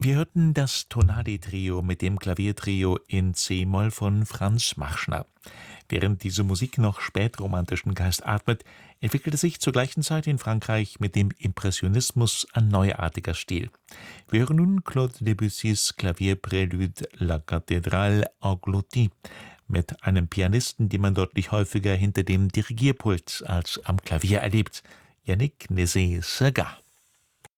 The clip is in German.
Wir hörten das Tonali-Trio mit dem Klaviertrio in c-Moll von Franz Marschner. Während diese Musik noch spätromantischen Geist atmet, entwickelte sich zur gleichen Zeit in Frankreich mit dem Impressionismus ein neuartiger Stil. Wir hören nun Claude Debussys Klavierprälude La Cathédrale engloutie mit einem Pianisten, den man deutlich häufiger hinter dem Dirigierpult als am Klavier erlebt, Yannick Nézet-Séguin.